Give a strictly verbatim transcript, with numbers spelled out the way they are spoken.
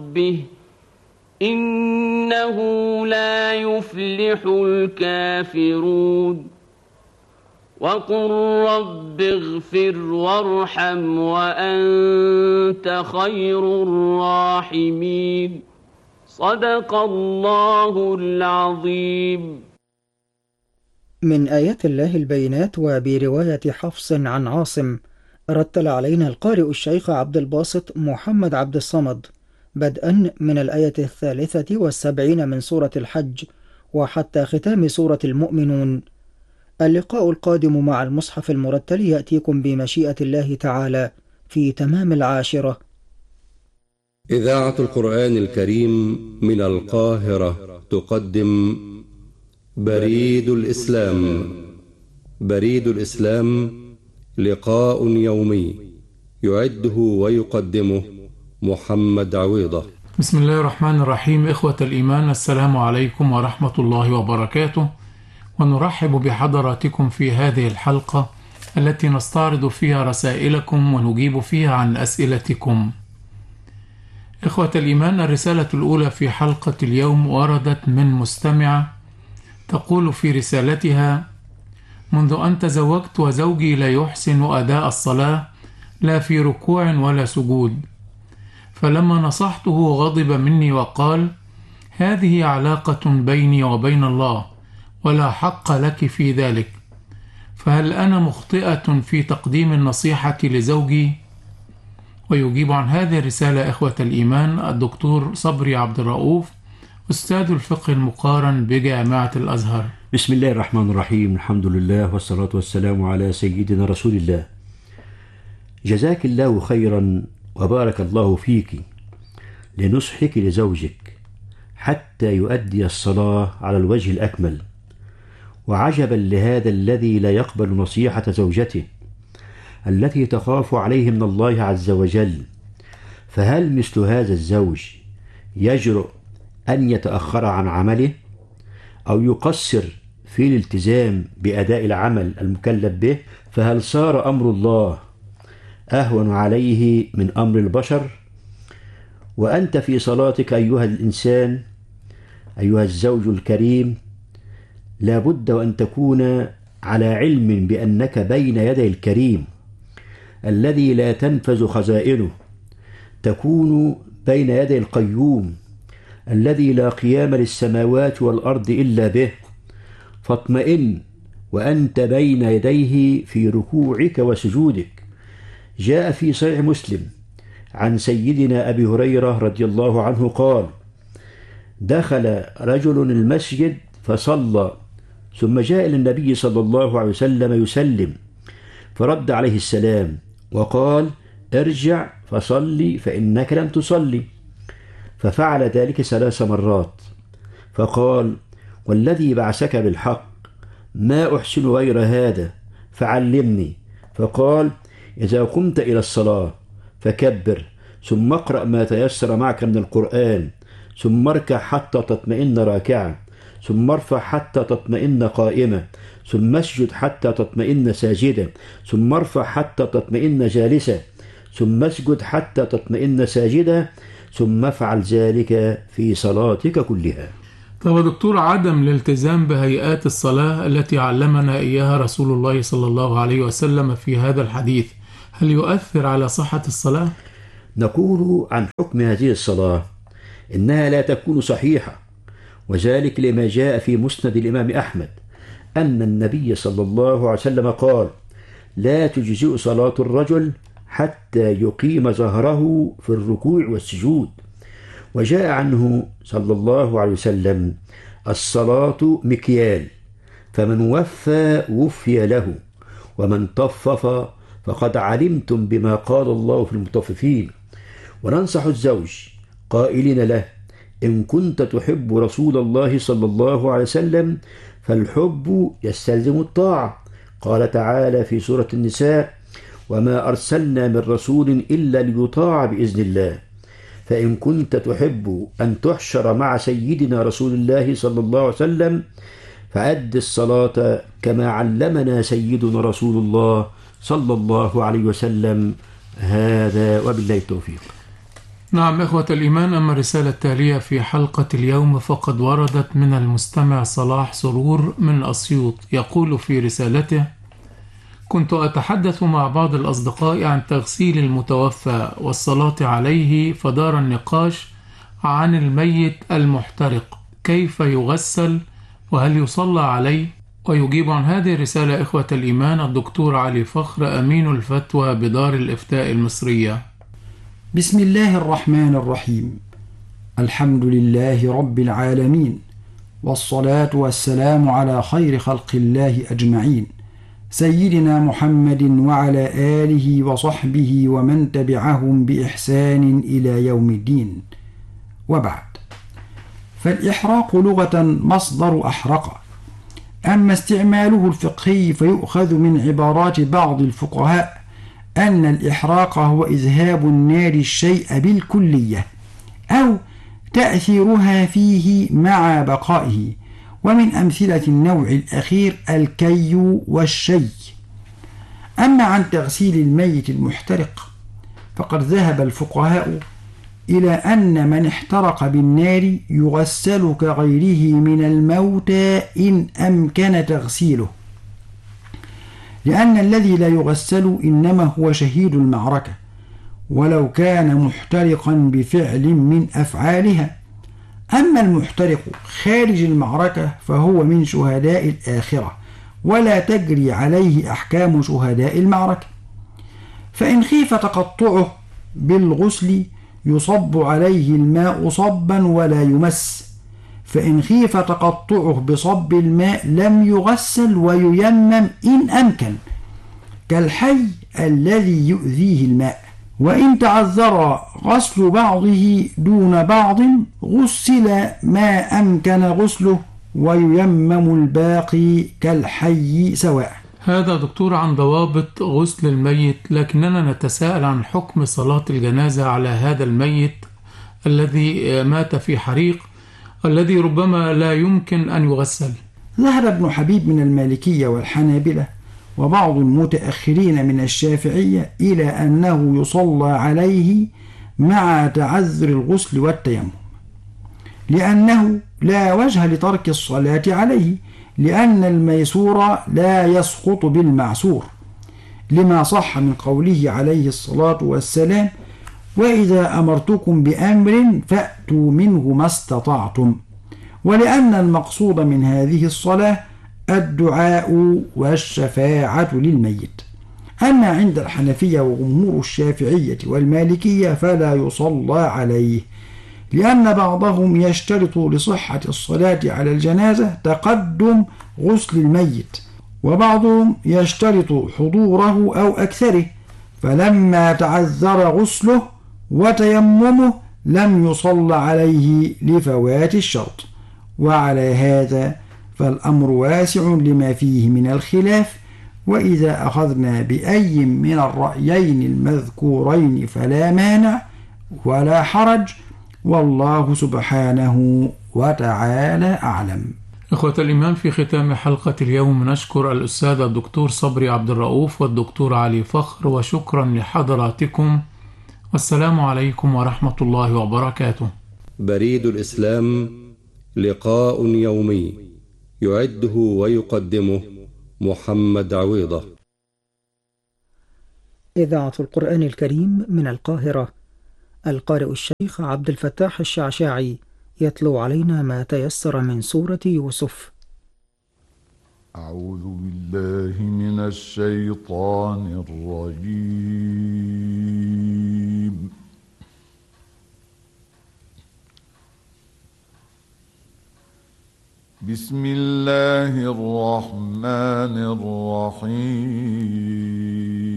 ربه إنه لا يفلح الكافرون وقل رب اغفر وارحم وأنت خير الراحمين صدق الله العظيم. من آيات الله البينات وبرواية حفص عن عاصم، رتل علينا القارئ الشيخ عبد الباسط محمد عبد الصمد بدءا من الآية الثالثة والسبعين من سورة الحج وحتى ختام سورة المؤمنون. اللقاء القادم مع المصحف المرتل يأتيكم بمشيئة الله تعالى في تمام العاشرة. إذاعة القرآن الكريم من القاهرة تقدم بريد الإسلام. بريد الإسلام لقاء يومي يعده ويقدمه محمد عويضة. بسم الله الرحمن الرحيم. إخوة الإيمان، السلام عليكم ورحمة الله وبركاته، ونرحب بحضراتكم في هذه الحلقة التي نستعرض فيها رسائلكم ونجيب فيها عن أسئلتكم. إخوة الإيمان، الرسالة الأولى في حلقة اليوم وردت من مستمعة تقول في رسالتها: منذ أن تزوجت وزوجي لا يحسن أداء الصلاة لا في ركوع ولا سجود، فلما نصحته غضب مني وقال: هذه علاقة بيني وبين الله ولا حق لك في ذلك، فهل أنا مخطئة في تقديم النصيحة لزوجي؟ ويجيب عن هذه الرسالة إخوة الإيمان الدكتور صبري عبد الرؤوف، أستاذ الفقه المقارن بجامعة الأزهر. بسم الله الرحمن الرحيم، الحمد لله والصلاة والسلام على سيدنا رسول الله. جزاك الله خيرا وبارك الله فيك لنصحك لزوجك حتى يؤدي الصلاة على الوجه الأكمل، وعجبا لهذا الذي لا يقبل نصيحة زوجته التي تخاف عليه من الله عز وجل. فهل مثل هذا الزوج يجرؤ أن يتأخر عن عمله أو يقصر في الالتزام بأداء العمل المكلف به؟ فهل صار أمر الله أهون عليه من أمر البشر؟ وأنت في صلاتك أيها الإنسان، أيها الزوج الكريم، لا بد وأن تكون على علم بأنك بين يدي الكريم الذي لا تنفذ خزائنه، تكون بين يدي القيوم الذي لا قيام للسماوات والأرض إلا به، فاطمئن وأنت بين يديه في ركوعك وسجودك. جاء في صحيح مسلم عن سيدنا أبي هريرة رضي الله عنه قال: دخل رجل المسجد فصلى، ثم جاء إلى النبي صلى الله عليه وسلم يسلم، فرد عليه السلام وقال: ارجع فصلي فإنك لم تصلي. ففعل ذلك ثلاث مرات، فقال: والذي بعثك بالحق ما أحسن غير هذا فعلمني. فقال: إذا قمت إلى الصلاة فكبر، ثم اقرأ ما تيسر معك من القرآن، ثم اركع حتى تطمئن راكعا، ثم ارفع حتى تطمئن قائمة، ثم اسجد حتى تطمئن ساجدا، ثم ارفع حتى تطمئن جالسا، ثم اسجد حتى تطمئن ساجدا، ثم افعل ذلك في صلاتك كلها. طب يا دكتور، عدم الالتزام بهيئات الصلاة التي علمنا إياها رسول الله صلى الله عليه وسلم في هذا الحديث هل يؤثر على صحة الصلاة؟ نقول عن حكم هذه الصلاة إنها لا تكون صحيحة، وذلك لما جاء في مسند الإمام أحمد أن النبي صلى الله عليه وسلم قال: لا تجزئ صلاة الرجل حتى يقيم ظهره في الركوع والسجود. وجاء عنه صلى الله عليه وسلم: الصلاة مكيال، فمن وفى وفي له، ومن طفف فقد علمتم بما قال الله في المطففين. وننصح الزوج قائلين له: إن كنت تحب رسول الله صلى الله عليه وسلم فالحب يستلزم الطاعة. قال تعالى في سورة النساء: وما أرسلنا من رسول إلا ليطاع بإذن الله. فإن كنت تحب أن تحشر مع سيدنا رسول الله صلى الله عليه وسلم فأد الصلاة كما علمنا سيدنا رسول الله صلى الله عليه وسلم. هذا وبالله التوفيق. نعم إخوة الإيمان، أما الرسالة التالية في حلقة اليوم فقد وردت من المستمع صلاح سرور من أسيوط. يقول في رسالته: كنت أتحدث مع بعض الأصدقاء عن تغسيل المتوفى والصلاة عليه، فدار النقاش عن الميت المحترق كيف يغسل وهل يصلى عليه. ويجيب عن هذه الرسالة إخوة الإيمان الدكتور علي فخر أمين الفتوى بدار الإفتاء المصرية. بسم الله الرحمن الرحيم. الحمد لله رب العالمين، والصلاة والسلام على خير خلق الله أجمعين، سيدنا محمد وعلى آله وصحبه ومن تبعهم بإحسان إلى يوم الدين. وبعد، فالإحراق لغة مصدر أحرق، أما استعماله الفقهي فيؤخذ من عبارات بعض الفقهاء أن الإحراق هو إذهاب النار الشيء بالكلية أو تأثيرها فيه مع بقائه، ومن أمثلة النوع الأخير الكي والشي. أما عن تغسيل الميت المحترق فقد ذهب الفقهاء إلى أن من احترق بالنار يغسل كغيره من الموتى إن أمكن تغسيله، لأن الذي لا يغسل إنما هو شهيد المعركة ولو كان محترقا بفعل من أفعالها. أما المحترق خارج المعركة فهو من شهداء الآخرة ولا تجري عليه أحكام شهداء المعركة، فإن خيف تقطعه بالغسل يصب عليه الماء صبا ولا يمس، فإن خيف تقطعه بصب الماء لم يغسل وييمم إن أمكن، كالحي الذي يؤذيه الماء. وإن تعذر غسل بعضه دون بعض غسل ما أمكن غسله وييمم الباقي كالحي سواء. هذا دكتور عن ضوابط غسل الميت، لكننا نتساءل عن حكم صلاة الجنازة على هذا الميت الذي مات في حريق الذي ربما لا يمكن أن يغسل. ذهب ابن حبيب من المالكية والحنابلة وبعض المتأخرين من الشافعية إلى أنه يصلى عليه مع تعذر الغسل والتيمم، لأنه لا وجه لترك الصلاة عليه، لأن الميسور لا يسقط بالمعسور، لما صح من قوله عليه الصلاة والسلام: وإذا أمرتكم بأمر فأتوا منه ما استطعتم، ولأن المقصود من هذه الصلاة الدعاء والشفاعة للميت. أما عند الحنفية وجمهور الشافعية والمالكية فلا يصلى عليه، لأن بعضهم يشترط لصحة الصلاة على الجنازة تقدم غسل الميت، وبعضهم يشترط حضوره أو أكثره، فلما تعذر غسله وتيممه لم يصل عليه لفوات الشرط. وعلى هذا فالأمر واسع لما فيه من الخلاف، وإذا أخذنا بأي من الرأيين المذكورين فلا مانع ولا حرج، والله سبحانه وتعالى أعلم. إخوة الإيمان، في ختام حلقة اليوم نشكر الأستاذ الدكتور صبري عبد الرؤوف والدكتور علي فخر، وشكرا لحضراتكم، والسلام عليكم ورحمة الله وبركاته. بريد الإسلام، لقاء يومي يعده ويقدمه محمد عويضة. إذاعة القرآن الكريم من القاهرة، القارئ الشيخ عبد الفتاح الشعشاعي يتلو علينا ما تيسر من سورة يوسف. أعوذ بالله من الشيطان الرجيم. بسم الله الرحمن الرحيم.